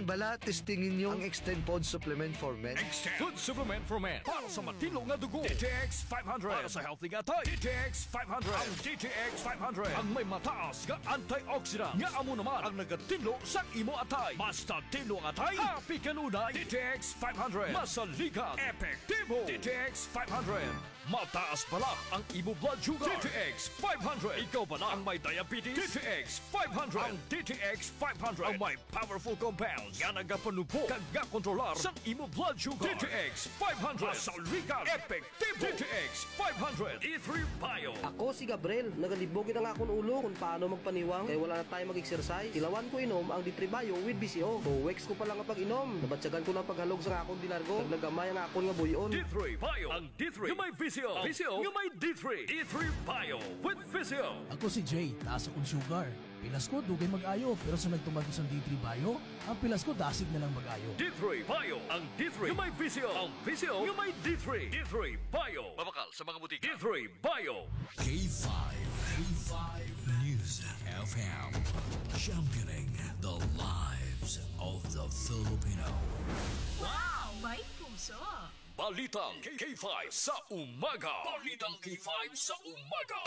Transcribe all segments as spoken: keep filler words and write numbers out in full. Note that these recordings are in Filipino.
man bala, testingin nyo ang Extend Pod Supplement for Men. Extend Food Supplement for Men para sa matino nga dugo. D T X five hundred para sa healthy nga tay. D T X five hundred. Ang D T X five hundred ang may mataas nga antioxidant nga amo naman ang nagatinlo sa imo atay. Basta tinlo ang atay, happy kanunay. D T X five hundred masaligan, epektibo. D T X five hundred mataas pala ang imo blood sugar. D T X five hundred ikaw pala ang may diabetes. D T X five hundred ang D T X five hundred ang may powerful compounds nga nagapanupo kag nga kontrolar sa imo blood sugar. D T X five hundred masaligan, epektibo. D T X five hundred D three Bio. Ako si Gabriel, nagalibogin ang akong ulo kung paano magpaniwang kaya wala na tayo mag-exercise. Tilawan ko inom ang D three Bio with B C O. two weeks ko pa lang ang pag-inom. Nabatsagan ko ng paghalog sa akong dilargo. Nagnagamay ang akong nga buyon. D three Bio. Ang D three yung may V C O. V C O yung may D three. D three Bio with V C O. Ako si Jay, taas akong sugar. Pilas ko, dugay mag-ayo. Pero sa nagtumagos ang D three Bio, ang pilas ko dasig na lang mag-ayo. D three Bio. Ang D three yung may V C O. Ang V C O yung may D three. D three Bio. Mabakal sa mga butika. D three Bio. K five. K five News F M. Championing the lives of the Filipino. Wow! May puso! Balitang K five sa umaga. Balitang K five sa umaga.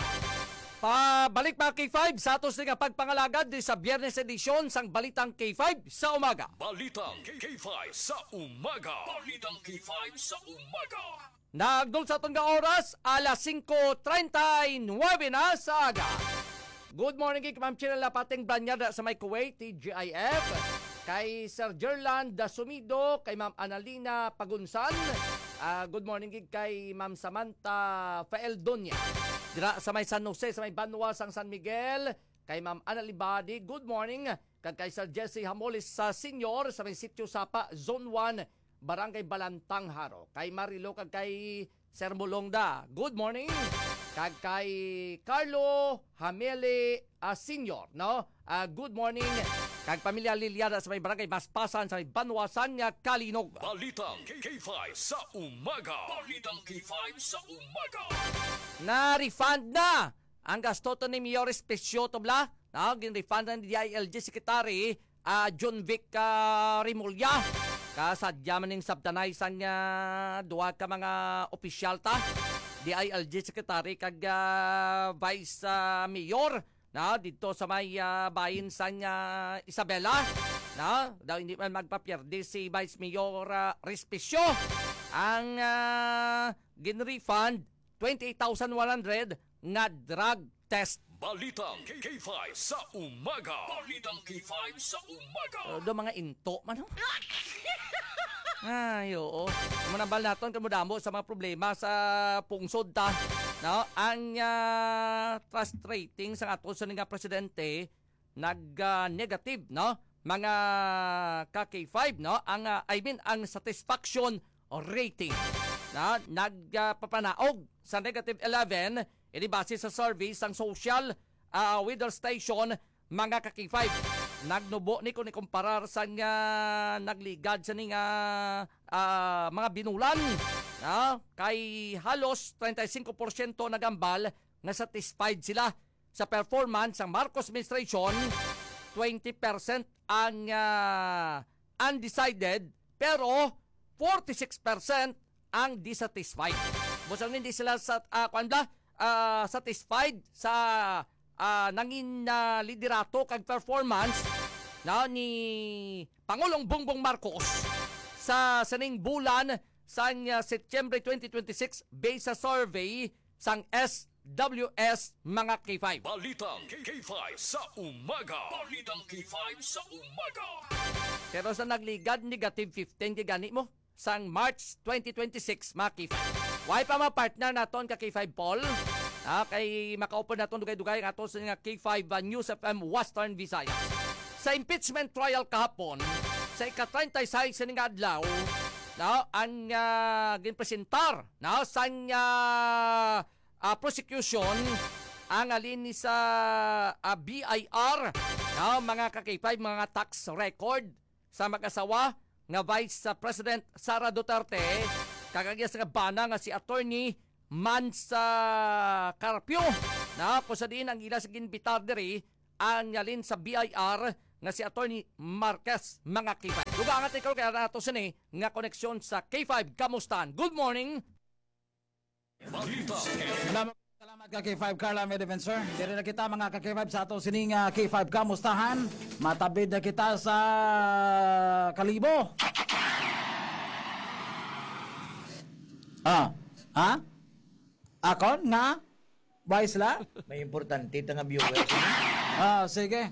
Pabalik mga K five sa atos nga pagpangalagad di sa Biyernes edisyon sang Balitang K five sa umaga. Balitang K five sa umaga. Balitang K five sa umaga. Nagdul sa itong oras, alas singko treinta-nueve na sa aga. Good morning kay Ma'am Chirala Pating Branyada sa may Kuwait, T G I F. Kay Sir Jerland Dasumido, kay Ma'am Analina Pagunsan. Uh, good morning kay Ma'am Samantha Faeldonia. Dira sa may San Jose, sa may Banwa, sang San Miguel. Kay Ma'am Analibadi, good morning. Kag kay Sir Jesse Hamolis sa Senior, sa may Sitio Sapa, Zone one, Barangay Balantang Haro. Kay Marilo, kag kay Sir Mulongda, good morning. Kag kay Carlo Hamele uh, Senior, no? Uh, good morning. Kag pamilya Liliana sa may Barangay Baspasan, sa may Banwasan nga Kalinog. Balitang K five sa umaga. Balitang K five sa umaga. Na-refund na ang gasto to ni Mayor Espesio Tobla. No? Gin-refund na ni D I L G Secretary uh, John Vic uh, Rimulya. Kasadya maning sabdanaysan nga duwa ka mga opisyal ta. D I L G Secretary kag uh, Vice uh, Mayor na dito sa may uh, bayin sa uh, Isabela na daw hindi man magpapierde si Vice Mayor uh, Respesio ang uh, gin-refund twenty-eight thousand one hundred nga drug test. Balitang K five sa umaga. Balitang K five sa umaga. Uh, do mga into man. Ay, oo. Manambal naton kamudamo sa mga problema sa pungsod ta. No, ang uh, trust rating sa ato sa nga presidente nag-negative, uh, no? Mga ka K five, no? Ang uh, I mean ang satisfaction rating, no? Nagpapanaog uh, sa negative eleven, ini base sa survey sang social uh, weather station mga ka K five. Nagnubo ni ko ni kumparar sa nga nagligad sa ni nga uh, mga binulan. No? Kay halos thirty-five percent nagambal na satisfied sila sa performance ng Marcos administration. twenty percent ang uh, undecided pero forty-six percent ang dissatisfied. Busang hindi sila sa uh, kuanda uh, satisfied sa uh, nangin uh, liderato kag performance na ni Pangulong Bongbong Marcos sa saning bulan sang uh, September twenty twenty-six based sa survey sang S W S mga K five. Balitang K five sa umaga. Balitang K five sa umaga. Pero sa nagligad negative fifteen gigani mo sang March twenty twenty-six mga K five. Why pa mga partner naton ka K five Paul? Ah, kay maka-open naton dugay-dugay nga ato sa nga K five uh, News F M Western Visayas. Sa impeachment trial kahapon, sa ika-thirty-six sa nga adlaw, no, ang uh, ginpresentar no, sa uh, uh, prosecution ang alin ni sa uh, B I R, no, mga ka K five, mga tax record sa mag-asawa nga Vice President Sara Duterte, kagagya sa bana nga si Attorney Mansa Carpio, na kung sa din ang ila sa ginbitar diri ang alin sa B I R nga si Attorney Marquez mga K five. Duga nga ikaw kaya nato sini nga koneksyon sa K five Kamustan. Good morning. Salamat, salamat ka K five Carla may defensor. Diri na kita mga ka K five sa ato sining uh, K five Kamustahan. Matabid na kita sa Kalibo. Ah, ha? Akon nga? Vice la? May importante ito nga viewers. Ah, sige.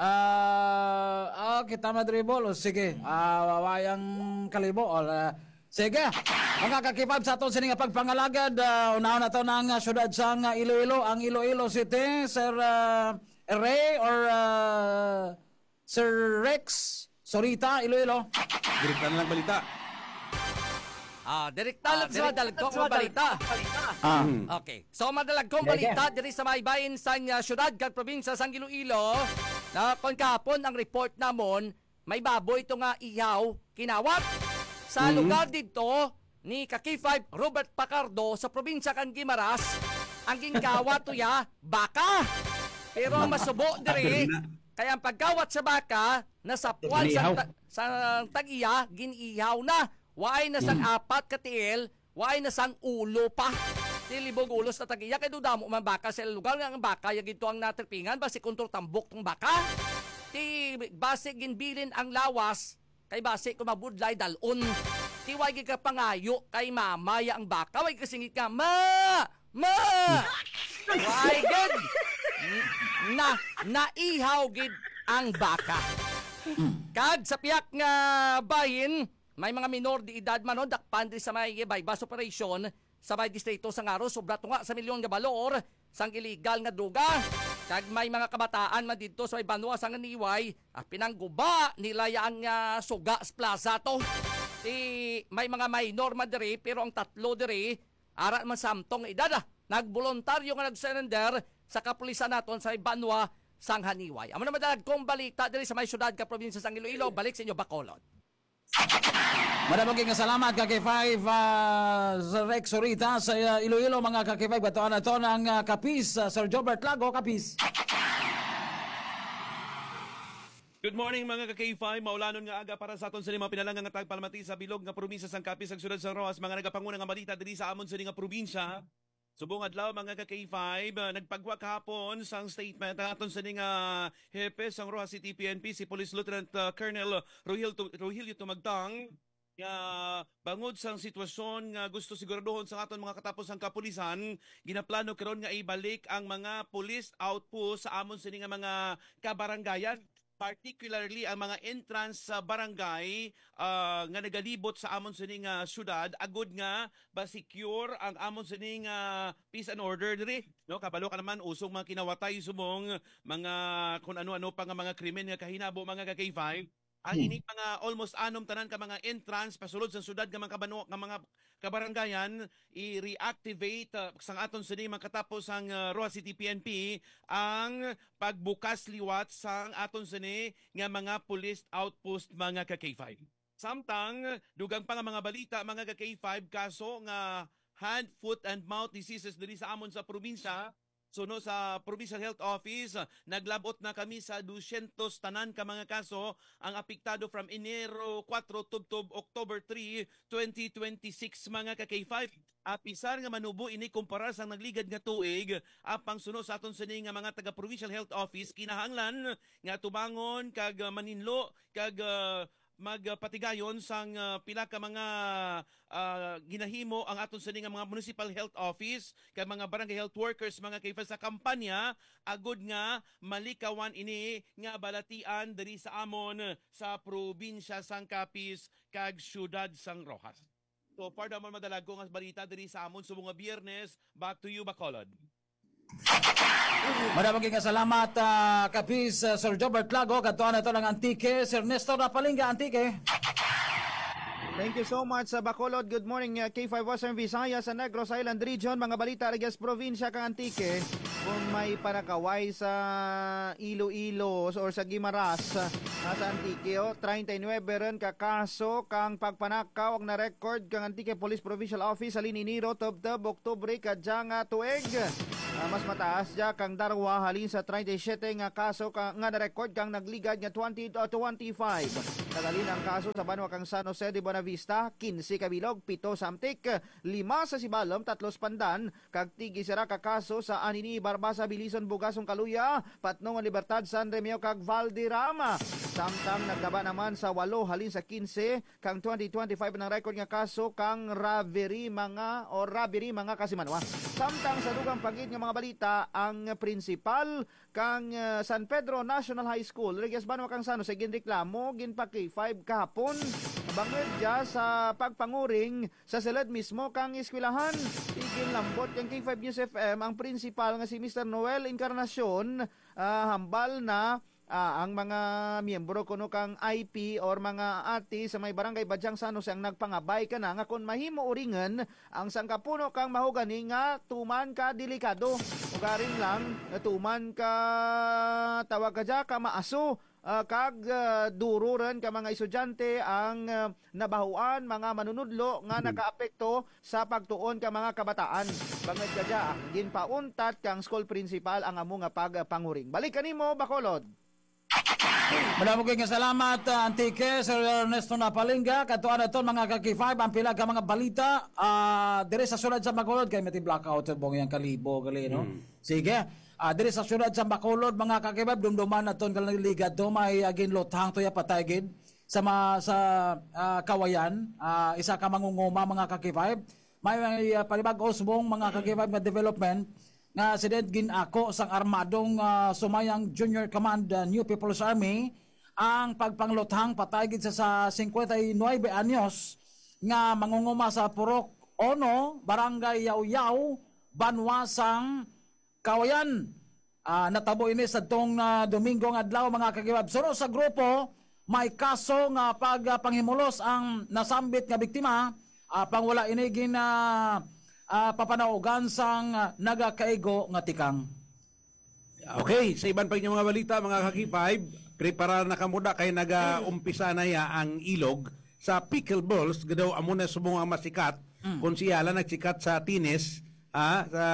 Ah, ah kita madribol. O sige. Ah, wawayang Kalibo. O, uh, sige. Mga kakipab sa ato sining pagpangalagad. Uh, Unaon na to ng uh, syudad sa uh, Iloilo. Ang Iloilo City. Sir uh, Ray or uh, Sir Rex Sorita, Iloilo. Direktan lang balita. Ah, direkta lang sa dalagkong mga balita. Ah. Okay. So madalagkong balita diri sa may bahin sa uh, syudad kag probinsya sang Iloilo. Na kon kahapon ang report namon may baboy ito nga ihaw kinawat sa Mm-hmm. lugar dito ni ka K five Robert Pacardo sa probinsya kan Guimaras. Ang gingkawat to ya baka. Pero ang masubo diri kaya ang pagkawat sa baka nasa puwan sa, ta- sa tag-iya ginihaw na. Waay na sang apat ka tiil, waay na sang ulo pa. Tilibog ulos na tagiya kay dudamo man baka sa lugar nga ang baka ya ginto ang natripingan basi kontrol tambok tong baka. Ti base ginbilin ang lawas kay base kumabudlay dalon. Ti way ka pangayo kay mamaya ang baka way kasingit ka ma ma. Why gid na naihaw gid ang baka. Kag sa piyak nga bahin may mga minor di edad man no dakpan diri sa may bypass operation sa may distrito sa Ngaro sobra tunga sa milyon nga balor sang illegal nga droga. Kag may mga kabataan man didto sa may banwa sang niway ah, pinangguba nila yan nga suga sa plaza to. Di may mga minor man diri pero ang tatlo diri ara man samtong edad ah, nagboluntaryo nga nag-surrender sa kapulisan naton sa may banwa sang Haniway. Amo na madalag kong balita diri sa may syudad ka probinsya sang Iloilo balik sa inyo Bacolod. Maraming nga salamat ka K five uh, Sir Rex Sorita sa uh, Iloilo mga ka K five. Batuan na to ng uh, Kapis, uh, Sir Jobert Lago, Kapis. Good morning mga ka-K five. Maulanon nga aga para sa aton sa lima pinalangan nga tagpalamati sa bilog nga probinsya sang Kapis sa syudad sa Roas. Mga nagapanguna nga balita diri sa amon sa nga probinsya. Subong adlaw mga ka-K five, uh, nagpagwa kahapon sang statement ang aton sa nga hepe sang Rojas City P N P si Police Lieutenant uh, Colonel Rogelio Rogelio Tumagtang nga bangod sang sitwasyon nga gusto siguraduhon sa aton mga katapos ang kapulisan, ginaplano karon nga ibalik ang mga police outpost sa amon sa nga mga kabarangayan. Particularly ang mga entrance sa barangay uh, nga nagalibot sa amon sa nga syudad agud nga ba secure ang amon sa nga peace and order diri no kabalo ka naman usong mga kinawatay sumong mga kun ano-ano pa nga mga krimen nga kahinabo mga ka K five ang ining mga almost anom tanan ka mga entrance pasulod sa syudad nga mga kabano nga mga kabarangayan i-reactivate uh, sang aton sa mga katapos ang uh, Rojas City P N P ang pagbukas liwat sang aton sa nga mga police outpost mga ka K five. Samtang dugang pa nga mga balita mga ka K five kaso nga hand, foot and mouth diseases diri sa amon sa probinsya. So no, sa Provincial Health Office, naglabot na kami sa dosyentos tanan ka mga kaso ang apektado from Enero four tubtob October three, twenty twenty-six mga ka K five. Apisar nga manubo ini kumpara sa nagligad nga tuig, apang suno sa aton sini nga mga taga Provincial Health Office kinahanglan nga tubangon kag uh, maninlo kag uh, magpatigayon sang uh, pila ka mga uh, ginahimo ang aton sa nga mga municipal health office kag mga barangay health workers mga K five sa kampanya agud nga malikawan ini nga balatian diri sa amon sa probinsya sang Kapis kag syudad sang Rojas. So para man madalag ko nga balita diri sa amon sa mga Biyernes, back to you Bacolod. Maraming nga salamat uh, Kapis, uh, Sir Jobert Lago. Katuan na ito ng Antique, Sir Nestor Napalinga, Antique. Thank you so much sa Bacolod. Good morning uh, K five Western Visayas sa Negros Island Region. Mga balita Arias Provincia kang Antique. Kung may panakaway sa Iloilo or sa Guimaras uh, sa Antique, oh, thirty-nine ron ka kaso kang pagpanakaw ang na-record kang Antique Police Provincial Office sa Lininiro, Tubtab, Oktubre, Kadyanga, Tuig. Ah, mas mataas ja kang darwa halin sa thirty-seven nga kaso ka, nga na-record kang nagligad nga twenty to twenty-five. Nagalin ang kaso sa banwa kang San Jose de Buenavista, fifteen kabilog, pito samtik, lima sa Sibalom, tatlos pandan, kag tigi sira ka kaso sa Anini, Barbasa, Bilison, Bugasong, Kaluya, Patnong, Libertad, San Remio, kag Valderrama. Samtang nagdaba naman sa walo halin sa fifteen kang twenty twenty-five ng record nga kaso kang Raveri mga o Raveri mga kasimanwa. Samtang sa dugang pagit nga mga balita ang principal kang uh, San Pedro National High School Reyes Banwa kang Sano sa ginreklamo ginpa K five kahapon bangod ja sa pagpanguring sa seled mismo kang eskwelahan. Igin lambot kang K five News F M ang principal nga si Mister Noel Encarnacion uh, hambal na Ah, ang mga miyembro kuno kang I P or mga ati sa may barangay Badyang San Jose ang nagpangabay ka na nga kung mahimo uringen ang sangkapuno kang mahugani nga tuman ka delikado. Ugarin lang tuman ka tawag ka dya ka maaso uh, kag uh, duro rin ka mga estudyante ang uh, nabahuan mga manunudlo nga nakaapekto sa pagtuon ka mga kabataan. Bangad ka dya, ginpauntat kang school principal ang amo nga pagpanguring. Balik kanimo Bacolod. Madamo kayo nga salamat, uh, Antike, Sir Ernesto Napalinga. Katuan na ito, mga K five, ang pila ka mga balita. Uh, dire sa sunod sa Bacolod, kay mati blackout sa bong yung kalibo, gali, no? Hmm. Sige. Uh, dire sa sunod sa Bacolod, mga K five, dumduman na ito, kaligad to, may agin lothang to ya patagin sa, ma, sa uh, kawayan. Uh, isa ka mangunguma, mga K five. May uh, palibag osbong, mga K five na development, nga sided ginako sang armadong uh, sumayang Junior Command uh, New People's Army ang pagpanglothang patagid sa sa fifty-nine anyos nga mangunguma sa Purok Ono, Barangay Yaw-Yaw, Banwasang Kawayan. Uh, natabo ini sa tong uh, Domingo nga adlaw, mga kagibab. Suro sa grupo may kaso nga pagpanghimulos ang nasambit nga biktima, uh, pangwala ini gin uh, Uh, papanaugan sang uh, nagakaigo nga tikang. Okay, sa iban pa inyong mga balita, mga K five, prepara na kamuda kay naga-umpisa na ya ang ilog sa pickleballs, gadaw amo na subong ang masikat, mm. kung siyala nagsikat sa Tines, ah, sa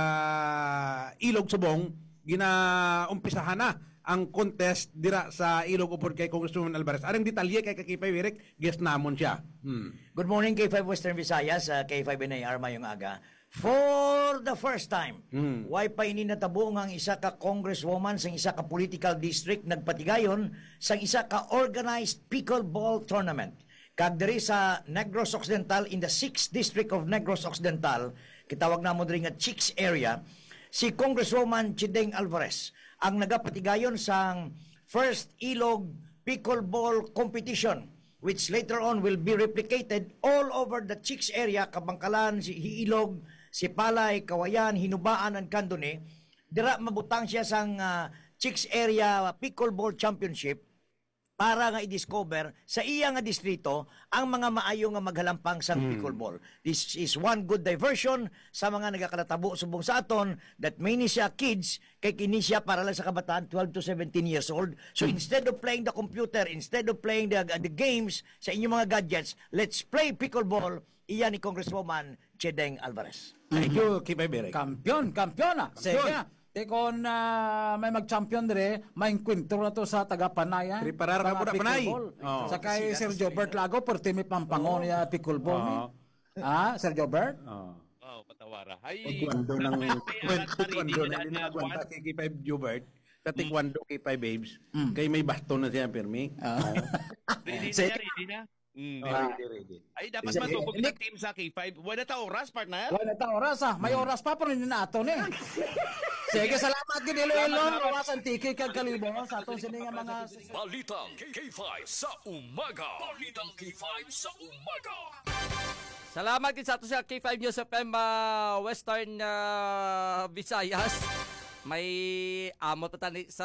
ilog subong, gina-umpisahan na ang contest dira sa ilog upod kay Congresswoman Alvarez. Arang detalye kay K five Eric, guest namon siya. Hmm. Good morning K five Western Visayas, uh, K five N A R mayong aga. For the first time, hmm. way pa ini natabo ang isa ka congresswoman sa isa ka political district nagpatigayon sa isa ka organized pickleball tournament. Kag diri sa Negros Occidental in the sixth district of Negros Occidental, kitawag namo diri nga Chicks area, si Congresswoman Chideng Alvarez ang nagapatigayon sang first Ilog Pickleball Competition, which later on will be replicated all over the Chicks area, Kabangkalan, si Ilog, si Palay, Kawayan, Hinubaan, and Candone. Dira mabutang siya sang uh, Chicks area Pickleball Championship para nga i-discover sa iya nga distrito ang mga maayo nga maghalampang sang mm. pickleball. This is one good diversion sa mga nagakalatabo subong sa aton that many siya kids kay kini siya para lang sa kabataan twelve to seventeen years old. So mm. instead of playing the computer, instead of playing the, the games sa inyong mga gadgets, let's play pickleball. Iyan ni Congresswoman Chideng Alvarez. Thank you, Kipay Berek. Kampiyon, kampiyon na. Sige. Te kon uh, may mag-champion dire, may kwento na to sa taga-Panaya. Preparar ka muna Panay. Oh. Sa kay Sir Jobert Lago, perti may pampangon niya pickleball ni. Ah, Sir Jobert? Oh. Oh, patawara. Ay, kwento ng kwento na dinagwanta kay Kipay Jobert. Sa Taekwondo Kipay Babes. Mm. Kay may baston na siya, Permi. Oh. Ready na, ready na. Mm, oh, ready, ready. Ay, dapat matubog ng team sa K five. Wala ta oras, partner? Wala ta oras, ah. May oras pa, pero hindi na ato ni. Sige, salamat din Iloilo. Rawasan tiki kag kalibo sa atong sininga mga Balitang K five sa umaga. Balitang K five sa umaga. Salamat din sa ato sa K five News F M uh, Western uh, Visayas. May amot pa tani sa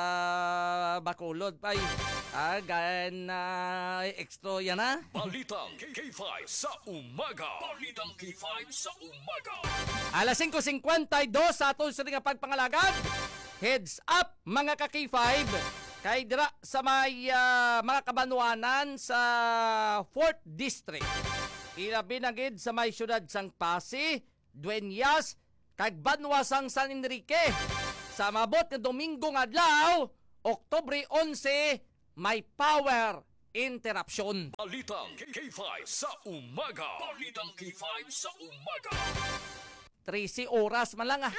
Bacolod pa. Ah, gan uh, extra yan na. Balitang K five sa umaga. Balitang K five sa umaga. Alas five fifty-two sa aton sa nga pagpangalagad. Heads up mga ka K five. Kay dira sa may uh, mga kabanwanan sa fourth District. Ilabi na gid sa may syudad sang Pasig, Dueñas, kag Banwasang San Enrique. Sa mabot nga Domingo nga adlaw, Oktubre onse, may power interruption. Balitang K five sa umaga. Balitang K five sa umaga. trese oras man lang ah.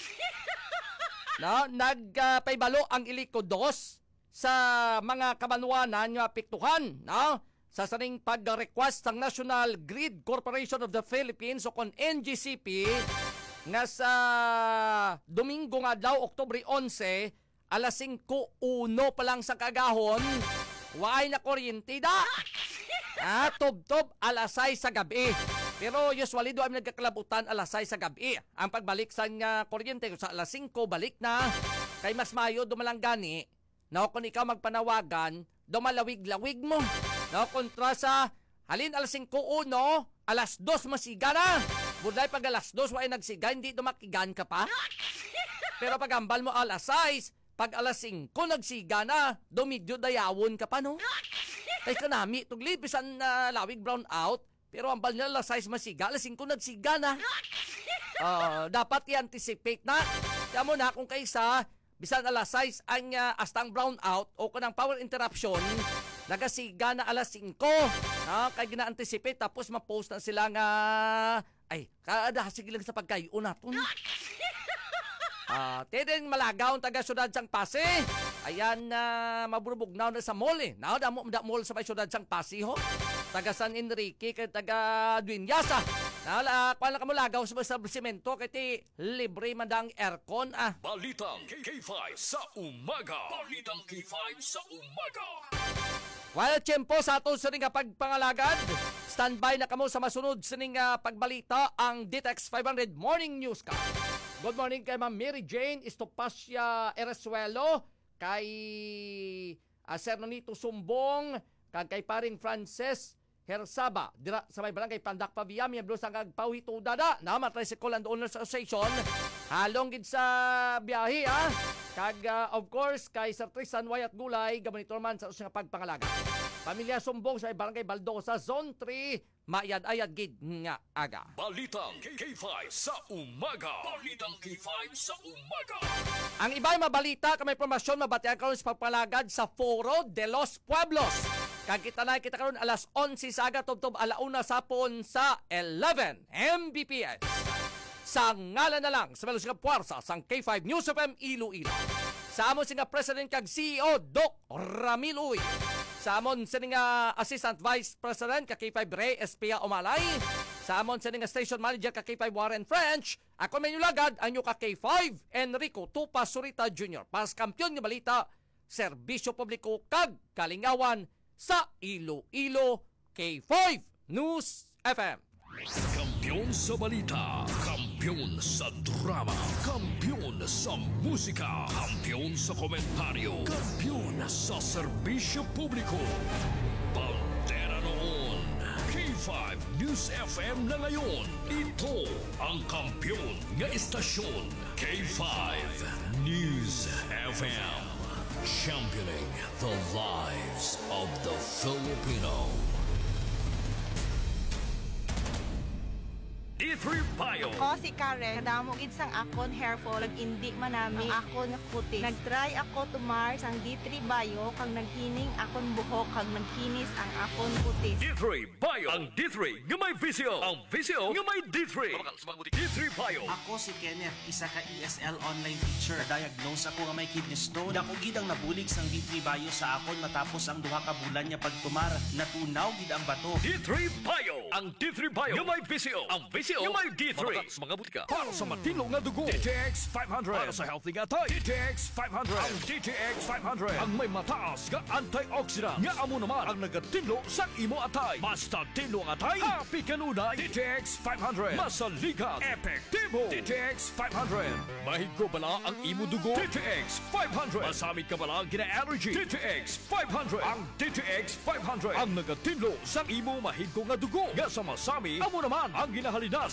No, nagpaibalo uh, ang Iliko dos sa mga kabanwanan nga apektuhan, no? Sa saning pag-request ng National Grid Corporation of the Philippines o kon N G C P nga sa Domingo nga daw, Oktubre onse, alas singko uno pa lang sa kagahon, waay na kuryente da. Ah, tob-tob alas sais sa gabi. Pero usually do ay nagkakalabutan alas sais sa gabi. Ang pagbalik sa nga kuryente sa alas singko balik na. Kay mas mayo dumalang gani. No, kung ikaw magpanawagan, dumalawig-lawig mo. No, kontra sa halin alas singko uno, alas dos masiga na. Buday pag alas dos waay nagsiga, hindi dumakigan ka pa. Pero pag ambal mo alas sais, pag alas singko nagsiga na, dumidyo dayawon ka pa, no? Kay kanami, tugli, bisan na uh, lawig brown out, pero ambal niya alas sais masiga, alas singko nagsiga na. Uh, dapat i-anticipate na. Kaya mo na kung kaysa, bisan alas sais ang uh, astang brown out o kanang power interruption, nagasiga na alas singko. No? Kaya gina-anticipate, tapos ma-post na sila nga, ay, kada sige lang sa pagkayo natin. Ah, uh, tedeng malagaw ang taga-syudad sang Pasi. Ayan na uh, maburubugnaw na sa mall eh. Now, damo da mall sa may syudad sang Pasi ho. Taga San Enrique kay taga Dueñasa. Nala, kuan lang ka mo lagaw sa establishmento kay ti libre man dang aircon ah. Balitang K five sa umaga. Balitang K five sa umaga. While tiyempo sa ato sa nga pagpangalagad, standby na kamo sa masunod sa nga pagbalita ang D T X five hundred Morning News ka. Good morning kay Ma'am Mary Jane Estopacia Eresuelo, kay uh, Sir Nonito Sumbong, kag kay paring Frances Hersaba, dira sa may barangay Pandak Pavia, miyembro sa Gagpawito Dada, na Tricycle and Owners Association, halong gid sa biyahe ah. Kag uh, of course kay Sir Tristan Wayat Gulay, gamonitor man sa usang pagpangalaga. Pamilya Sumbong sa barangay Baldosa, Zone three, mayad-ayad gid nga aga. Balitang K five sa umaga. Balitang K five sa umaga. Ang iba'y mabalita ka may impormasyon mabatian karon sa pagpalagad sa Foro de los Pueblos. Kag kita na kita karon alas onse sa aga, tubtob alauna sapon sa eleven M B P S. Sa ngalan na lang sa Melos nga puwersa sang K five News F M Iloilo. Sa amon singa President kag C E O Doc Ramiloy. Sa amon singa Assistant Vice President kag K five Ray Espia Omalay. Sa amon singa Station Manager kag K five Warren French. Ako may nulagad ang ka K five Enrico Tupa Surita Junior Pas kampiyon nga balita, serbisyo publiko kag kalingawan sa Iloilo. K five News F M. Kampiyon sa balita, kampiyon sa drama, kampiyon sa musika, kampiyon sa komentaryo, kampiyon sa serbisyo publiko. Pantera noon, K five News F M na ngayon. Ito ang kampiyon nga istasyon, K five News F M. Championing the lives of the Filipino. D three Bio. Ako si Karen, kadamo gid sang akon hair fall, indi man nami ang akon nga kutis. Nagtry ako tumar sang D three Bio kag naghining akon buhok kag nagkinis ang akon kutis. D three Bio, ang D three nga may visio, ang visio nga may D three. D three Bio. Ako si Kenneth, isa ka E S L online teacher. Diagnose ako nga may kidney stone. Dako gid ang nabulig sang D three Bio sa akon matapos ang duha ka bulan nya pagtumar. Natunaw gid ang bato. D three Bio, ang D three Bio nga may visio, ang visio yung may D three. Mga butika. Para sa matino nga dugo. D T X five hundred. Para sa healthy nga tay. D T X five hundred. Ang D T X five hundred. Ang may mataas nga antioxidant. Nga amo naman ang nagatinlo sa imo atay. Basta tinlo ang atay. Happy kanunay. D T X five hundred. Masaligat. Epektibo. D T X five hundred. Mahigko bala ang imo dugo. D T X five hundred. Masamit ka bala gina-allergy. D T X five hundred. Ang D T X five hundred. Ang nagatinlo sa imo mahigko nga dugo. Nga sa masami, amo naman ang ginahalinas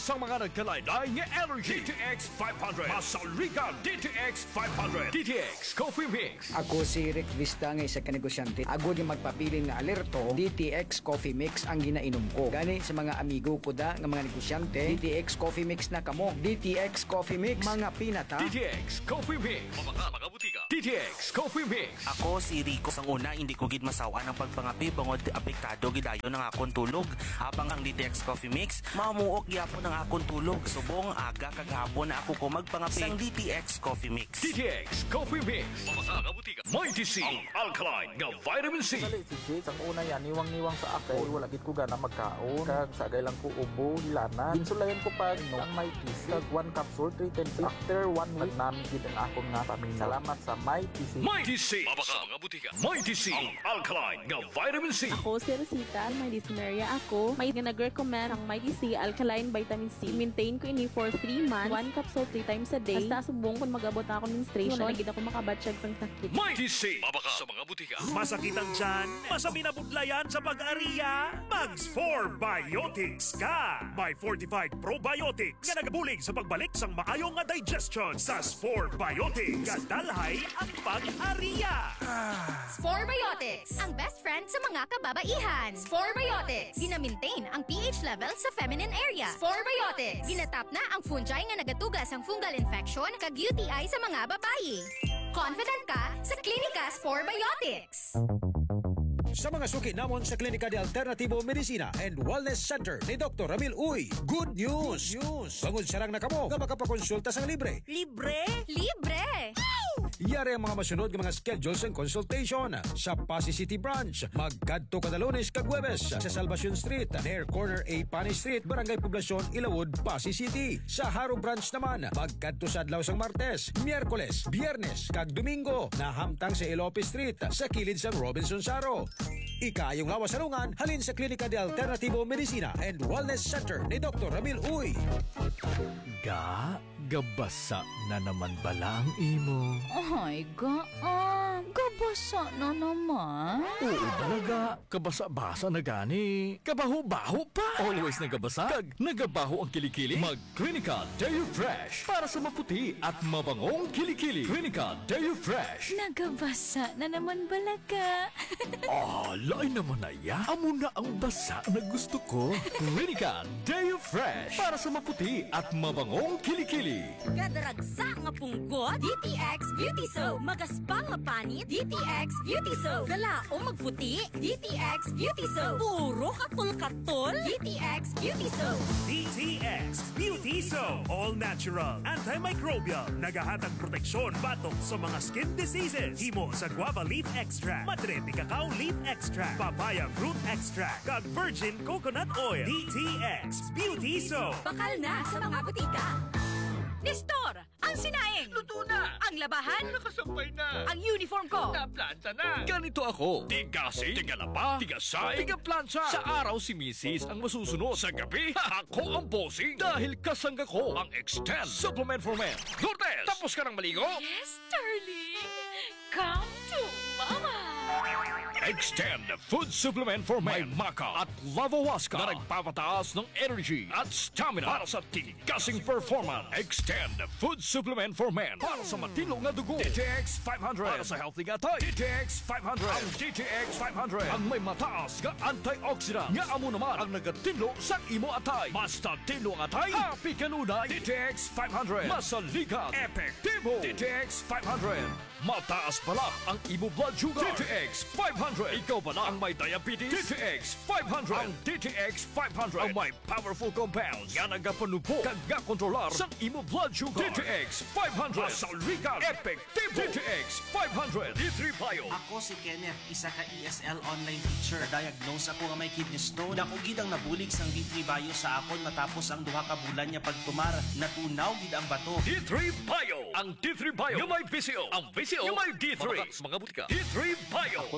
sa mga nagkalaylay nga energy. D T X five hundred. Masaligan D T X five hundred. D T X Coffee Mix. Ako si Rick Vista nga isa ka negosyante. Ako di magpapili nga alerto, D T X Coffee Mix ang ginainom ko. Gani sa mga amigo ko da nga mga negosyante, D T X Coffee Mix na kamo. D T X Coffee Mix, mga pinata. D T X Coffee Mix. Mga mga butika. D T X Coffee Mix. Ako si Rico. Sang una, hindi ko gid masawa ng pagpangapi bangod apektado gidayon ng akong tulog. Habang ang D T X Coffee Mix, mamuok gyapon ang akong tulog. Subong aga kaghapon na ako ko magpangapi sang D T X Coffee Mix. D T X Coffee Mix. Mga mga butika. Mighty C. Ang alkaline nga vitamin C. Dali si Jade, ang una yan, niwang-niwang sa akin. Wala gid ko gana magkaon. Kag sagay lang ko ubo, hilana. Ginsulayan ko pa no, ang Mighty C. Kag one capsule, three ten six. After one week, namin gid ang akong nga pamilya. Salamat sa Mighty C. Mighty C. Mga mga butika. Mighty C. Ang alkaline nga vitamin C. Ako si Rosita, may dysmenorrhea ako. May nag-recommend ang Mighty C Alkaline Vitamin C. Maintain ko ini for three months. One capsule three times a day. Hasta subong kung mag-abot ako ng menstruation. Wala gid ako makabatsyag sang sakit. Mighty C. Mabaka sa mga butika. Masakit ang tiyan? Masabi na budlayan sa pag-ariya? Mags four Biotics ka! May fortified probiotics nga nagabulig sa pagbalik sang maayong nga digestion sa S four Biotics. Kadalhay ang pag-ariya. Spore Biotics, ang best friend sa mga kababaihan. Spore Biotics, gina-maintain ang pH level sa feminine area. Spore Biotics, ginatap na ang fungi nga nagatugas ang fungal infection kag U T I sa mga babayi. Confident ka sa Klinika Spore Biotics. Sa mga suki namon sa Klinika de Alternativo Medicina and Wellness Center ni Doctor Ramil Uy, good news! Good news! Bangod sarang nakamo nga makapakonsulta sang libre. Libre? Libre! Yari ang mga masunod ng mga schedules and consultation sa Pasay City Branch. Magkadto kada Lunes kag Huwebes sa Salvacion Street, near corner A Pani Street, Barangay Poblacion, Ilawod, Pasay City. Sa Haro Branch naman, magkadto sa adlaw sang Martes, Miyerkules, Biyernes kag Domingo na hamtang sa Ilope Street sa kilid sang Robinson Saro. Ikayong lawas sarungan halin sa Klinika de Alternativo Medicina and Wellness Center ni Doctor Ramil Uy. Ga, gabasa na naman bala ang imo. Ay, ga, ah, gabasa na naman. Oo talaga, kabasa-basa na gani. Kabaho-baho pa. Always nagabasa, kag nagabaho ang kilikili. Mag-Klinika Deo Fresh para sa maputi at mabangong kilikili. Klinika Deo Fresh. Nagabasa na naman balaga. Ah, lain naman na ya. Amo na ang basa na gusto ko. Klinika Deo Fresh para sa maputi at mabangong kilikili. Gadaragsa nga punggot, D T X Beauty Soap. Magaspang nga panit, D T X Beauty Soap. Galaong magputi, D T X Beauty Soap. Puro katul-katul, D T X Beauty Soap. D T X Beauty Soap. All natural, antimicrobial, nagahatag proteksyon batok sa mga skin diseases. Himo sa guava leaf extract, madre de cacao leaf extract, papaya fruit extract, kag virgin coconut oil. D T X Beauty Soap. Bakal na sa mga butika. Nestor, ang sinaing. Luto na. Ang labahan. Nakasampay na. Ang uniform ko. Naplansa na. Ganito ako. Tigasi, tigalaba, tigasay, tigaplansa. Sa araw si Missus ang masusunod. Sa gabi, ako ang bossing. Dahil kasangga ko ang Extend Supplement for Men. Lourdes, tapos ka ng maligo? Yes, darling. Come to mama. Extend Food Supplement for Men. May Maca at Lavawaska na nagpapataas ng energy at stamina para sa tigasing performance. Extend Food Supplement for Men para sa matino nga dugo. D T X five hundred para sa healthy nga tay. D T X five hundred. Ang D T X five hundred ang may mataas nga antioxidant nga amo naman ang nagatinlo sa imo atay. Basta tinlo ang atay, happy kanunay. D T X five hundred. Masaligan, epektibo. D T X five hundred. Mataas pala ang imo blood sugar. D T X five hundred. Ikaw ba na ang may diabetes? D T X five hundred. Ang D T X five hundred ang may powerful compounds nga nagapanubo kag kontrolar sa imo blood sugar. D T X five hundred. Masaligan, epektibo. D T X five hundred. D three Bio. Ako si Kenneth, isa ka E S L online teacher. Diagnose ako nga may kidney stone. Dako gid ang nabulig sang D three Bio sa akon matapos ang duha ka bulan niya pagtumar. Natunaw gid ang bato. D three Bio. Ang D three Bio nga may P C O. Ang P C O nga may D three. Mga butika. D three Bio. Ako si Lito.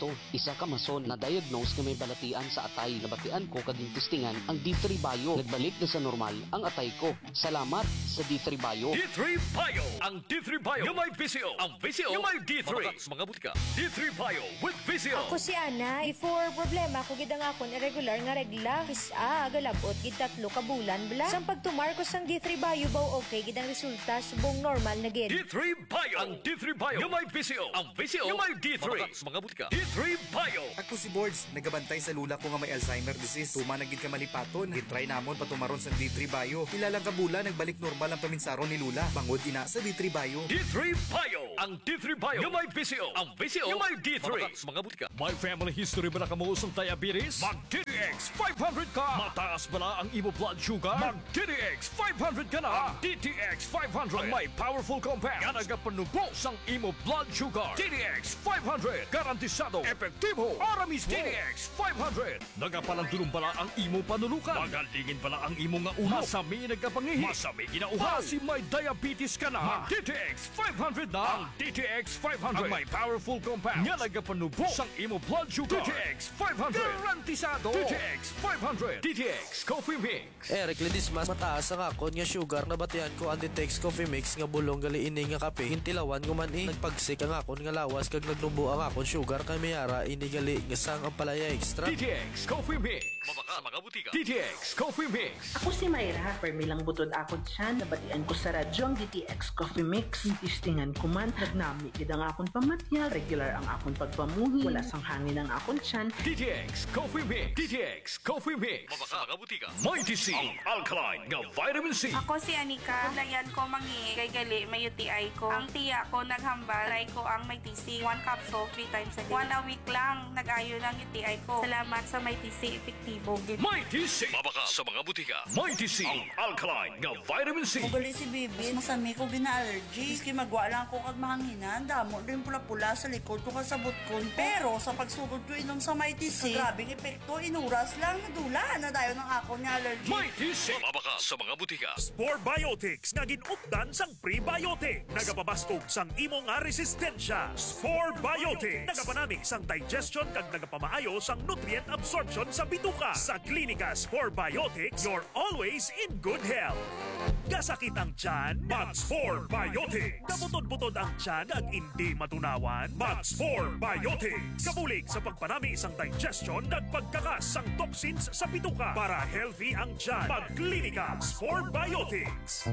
to. Isa ka mason na diagnose nga may balatian sa atay. Nabatian ko kaging testingan ang D three Bio. Nagbalik na sa normal ang atay ko. Salamat sa D three Bio. D three Bio. Ang D three Bio yung may V C O. Ang V C O yung may D three. Mga, mga butika. D three Bio with V C O. Ako si Ana. Before problema ko gid ang akon irregular nga regla. Kisa galabot gid tatlo ka bulan bla. Sang pagtumar ko sang D three Bio baw okay gid ang resulta subong normal na gid. D three Bio. Ang D three Bio yung may V C O. Ang V C O yung may D three. Mga, mga butika. D three Bio. Ako si Boards. Nagabantay sa lula ko nga may Alzheimer disease. Tuma na gid ka malipaton. Gitry namon patumaron sa D three Bio. Ilalang kabula nagbalik normal ang paminsaron ni Lula. Bangod ina sa D three Bio. D three Bio. Ang D three Bio yung may V C O. Ang V C O yung may D three. Mga, mga butika. May family history ba na kamuusong diabetes? Mag D D X five hundred ka. Mataas ba ang imo blood sugar? Mag D D X five hundred ka na. D T X five hundred ang may powerful compound nga nagapanubos ang imo blood sugar. D D X five hundred garantisado epektibo para mismo. D D X five hundred nagapalandulong bala ang imo panulukan. Magalingin bala ang imo nga ulo. Masami nagapangihi. Masami ginauha. Si may diabetes ka na. Mag D T X five hundred na. Ang D T X five hundred ang may powerful compound nga nagapanubos ang imo blood sugar. D T X five hundred garantisado. D T X five hundred. D T X Coffee Mix. Eric Ledismas, mataas ang akon nga sugar na batian ko ang D T X Coffee Mix nga bulong gali ini nga kape. Hintilawan ko man eh. Nagpagsik ang akon nga lawas kag nagnubo ang akon sugar kay mayara ini gali nga sang ang palaya extra. D T X Coffee Mix. Mabaka mga butika. D T X Coffee Mix. Ako si Mayra. Permilang butod akon siya. Nabatian ko sa radyo ang D T X Coffee Mix. Tistingan ko man. Nagnami gid ang akon pamatya. Regular ang akon pagpamuhi. Wala sang hangin ang akon siyan. D T X Coffee Mix. D T X Coffee Mix. Mabaka mga butika. Mighty C. Ang alkaline nga vitamin C. Ako si Anika. Kulayan ko mangi. Kay gali may U T I ko. Ang tiya ko naghambal. Try ko ang Mighty C. One capsule three times a day. One a week lang. Nag-ayo ng U T I ko. Salamat sa Mighty C. Epektibo. Mighty C. Mabaka sa mga butika. Mighty C. Ang alkaline nga vitamin C. Ugali si Bibi. Masami ko gina-allergy. Iski magwa lang ko kag mahanginan. Damo din pula-pula sa likod ko kasabot ko. Pero sa pagsugod ko inom sa Mighty C, grabing epekto. Inuras lang. Dula na dayo ng ako ni allergy. Mighty C. Mabaka sa mga butika. Spore Biotics nga ginupdan sang prebiotic. Nagapabastog sang imo nga resistensya. Spore Biotics. Nagapanami sang digestion kag nagapamaayo sang nutrient absorption sa bituka. Sa Klinika Spore Biotics, you're always in good health. Gasakit ang tiyan, Mag-Spore Biotics. Kabutod-butod ang tiyan at hindi matunawan, Mag-Spore Biotics. Kabulig sa pagpanami isang digestion at pagkakas sang toxins sa bituka para healthy ang tiyan. Mag-Klinika Spore Biotics.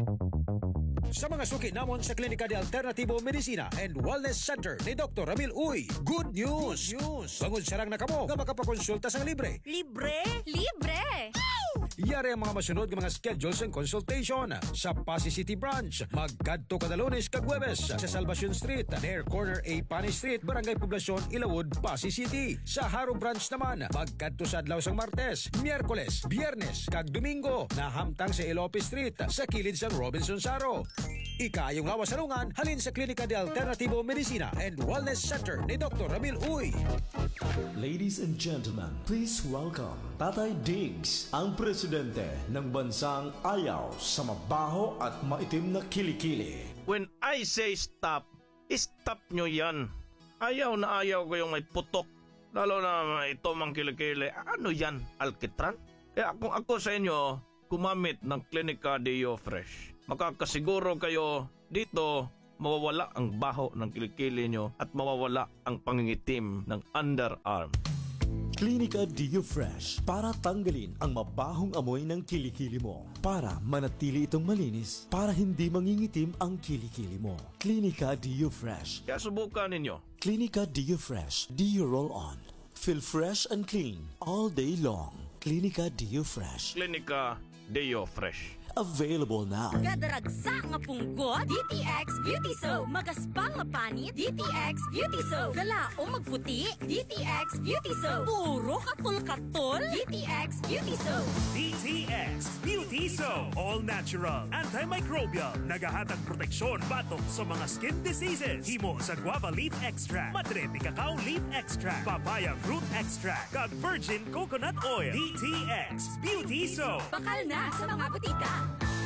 Sa mga suki namon sa Klinika de Alternativo Medicina and Wellness Center ni Doctor Ramil Uy, good news! Good news! Bangod sarang na kamo nga makapakonsulta sang libre. Libre? Libre! Yari ang mga masunod ng mga schedules and consultation sa Pasay City Branch. Magkadto kada Lunes kag Huwebes sa Salvacion Street, near corner A Pani Street, Barangay Poblacion, Ilawod, Pasay City. Sa Haro Branch naman, magkadto sa adlaw sang Martes, Miyerkules, Biyernes kag Domingo na hamtang sa Ilope Street sa kilid sang Robinson Saro. Ikayong lawas salungan halin sa Klinika de Alternativo Medicina and Wellness Center ni Doctor Ramil Uy. Ladies and gentlemen, please welcome Tatay Diggs, ang presidente ng bansang ayaw sa mabaho at maitim na kilikili. When I say stop, stop nyo yan. Ayaw na ayaw ko yung may putok, lalo na ito mang kilikili. Ano yan, alkitran? Kaya kung ako sa inyo, gumamit ng Klinika Deo Fresh. Makakasiguro kayo dito mawawala ang baho ng kilikili nyo at mawawala ang pangingitim ng underarm. Klinika Deo Fresh para tanggalin ang mabahong amoy ng kilikili mo. Para manatili itong malinis, para hindi mangingitim ang kilikili mo. Klinika Deo Fresh. Kaya subukan ninyo. Klinika Deo Fresh. Deo Roll On. Feel fresh and clean all day long. Klinika Deo Fresh. Klinika Deo Fresh. Available now. Gadaragsa nga punggot, D T X Beauty Soap. Magaspang nga panit, D T X Beauty Soap. Galaong magputi, D T X Beauty Soap. Puro katol-katol, D T X Beauty Soap. D T X Beauty Soap. All natural, antimicrobial, nagahatag proteksyon batok sa mga skin diseases. Himo sa guava leaf extract, madre cacao leaf extract, papaya fruit extract, kag virgin coconut oil. D T X Beauty Soap. Bakal na sa mga butika.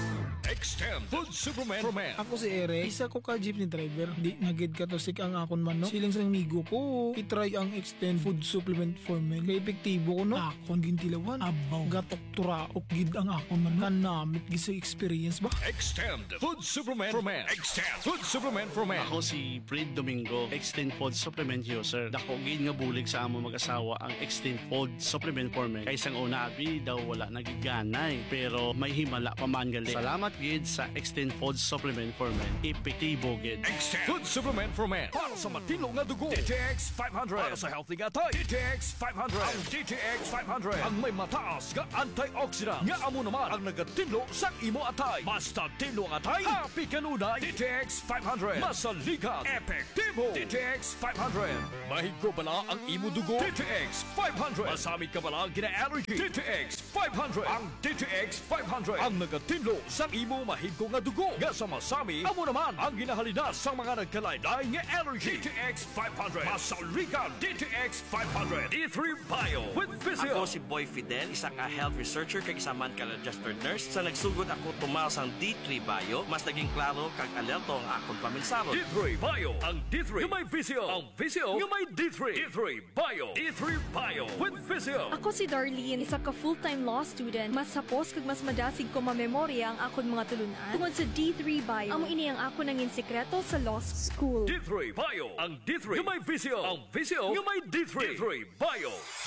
Extend Food Supplement for Men. Ako si Eric, isa ko ka jeepney driver. Di nagid ka to sik ang akon man no. Siling sa migo ko, itry ang Extend Food Supplement for Men. Kay epektibo ko no. Akon gintilawan, abaw, gatok turaok gid ang akon man. Kanamit gid sa experience ba? Extend Food Supplement for Men. Extend Food Supplement for Men. Ako si Fred Domingo, Extend Food Supplement user. Dako gid nga bulig sa amo mag-asawa ang Extend Food Supplement for Men. Kay sang una abi daw wala nagiganay, pero may himala pa man gali. Salamat gid sa Extend Food Supplement for Men. Epektibo gid. Extend Food Supplement for Men. Para sa matino nga dugo. D T X five hundred. Para sa healthy nga tay. D T X five hundred. Ang D T X five hundred. Ang may mataas nga antioxidant. Nga amo naman ang nagatinlo sa imo atay. Basta tinlo ang atay. Happy kanunay. D T X five hundred. Masaligan. Epektibo. D T X five hundred. Mahigko bala ang imo dugo. D T X five hundred. Masami ka bala gina-allergy. D T X five hundred. Ang D T X five hundred. Ang nagatinlo sa imo mahigko nga dugo. Nga sa masami, amo naman ang ginahalinas sa mga nagkalaylay nga allergy. D T X five hundred. Masaligan. D T X five hundred. D three Bio with Physio. Ako si Boy Fidel, isa ka health researcher kag isa man ka registered nurse. Sa nagsugod ako tumaw sang D three Bio, mas naging klaro kag alerto ang akong paminsaro. D three Bio. Ang D three nga may Physio. Ang Physio nga may D three. D three Bio. D three Bio with Physio. Ako si Darlene, isa ka full-time law student. Mas sapos kag mas madasig ko mamemorya ang akon mga tulunan tungod sa D three Bio. Amo ini ang ako nangin sekreto sa law school. D three Bio. Ang D three nga may Physio. Ang Physio nga may D three. D three Bio.